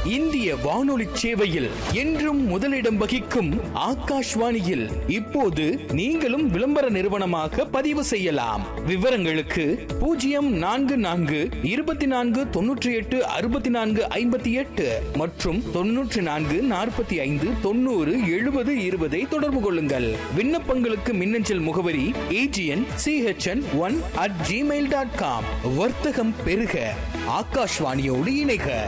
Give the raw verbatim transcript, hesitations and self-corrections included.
இந்திய வானொலி சேவையில் என்றும் முதலிடம் வகிக்கும் ஆகாஷ்வாணியில் இப்போது நீங்களும் விளம்பர நிறுவனமாக பதிவு செய்யலாம். விவரங்களுக்கு பூஜ்ஜியம் நான்கு நான்கு இருபத்தி நான்கு தொன்னூற்றி எட்டு அறுபத்தி நான்கு ஐம்பத்தி எட்டு மற்றும் தொன்னூற்றி நான்கு நாற்பத்தி ஐந்து தொண்ணூறு எழுபது இருபதை தொடர்பு கொள்ளுங்கள். விண்ணப்பங்களுக்கு மின்னஞ்சல் முகவரி AGN CHN one at Gmail dot com. வர்த்தகம் பெருக ஆகாஷ்வாணியோடு இணைக.